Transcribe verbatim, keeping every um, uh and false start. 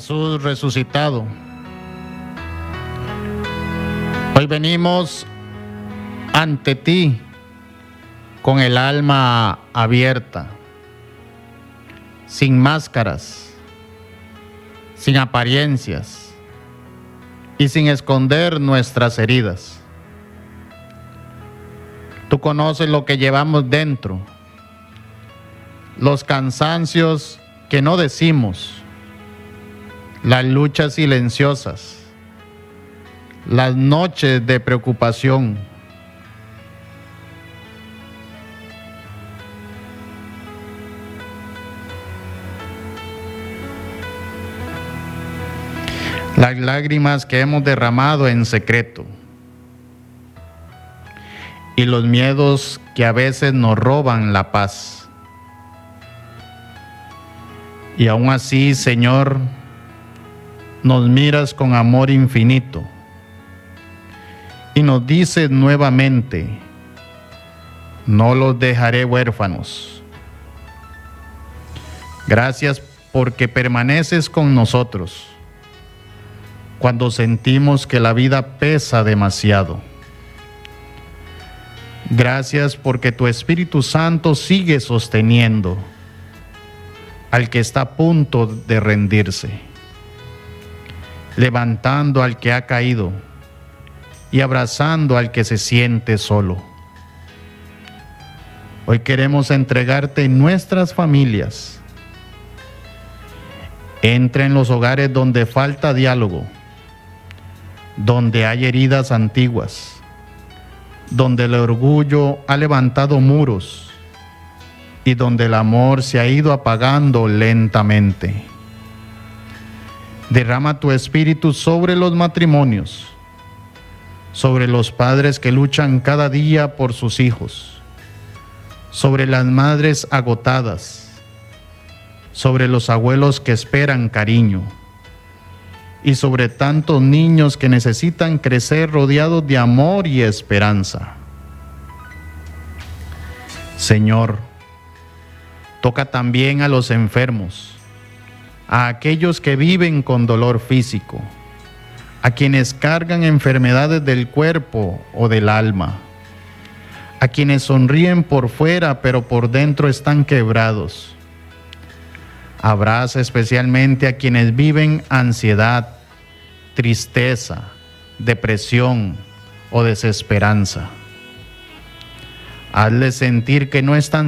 Jesús resucitado, hoy venimos ante ti con el alma abierta, sin máscaras, sin apariencias y sin esconder nuestras heridas. Tú conoces lo que llevamos dentro, los cansancios que no decimos, las luchas silenciosas, las noches de preocupación. Las lágrimas que hemos derramado en secreto y los miedos que a veces nos roban la paz. Y aún así, Señor, nos miras con amor infinito y nos dices nuevamente: no los dejaré huérfanos. Gracias porque permaneces con nosotros cuando sentimos que la vida pesa demasiado. Gracias porque tu Espíritu Santo sigue sosteniendo al que está a punto de rendirse, levantando al que ha caído y abrazando al que se siente solo. Hoy queremos entregarte nuestras familias. Entra en los hogares donde falta diálogo, donde hay heridas antiguas, donde el orgullo ha levantado muros y donde el amor se ha ido apagando lentamente. Derrama tu espíritu sobre los matrimonios, sobre los padres que luchan cada día por sus hijos, sobre las madres agotadas, sobre los abuelos que esperan cariño y sobre tantos niños que necesitan crecer rodeados de amor y esperanza. Señor, toca también a los enfermos, a aquellos que viven con dolor físico, a quienes cargan enfermedades del cuerpo o del alma, a quienes sonríen por fuera pero por dentro están quebrados. Abraza especialmente a quienes viven ansiedad, tristeza, depresión o desesperanza. Hazles sentir que no están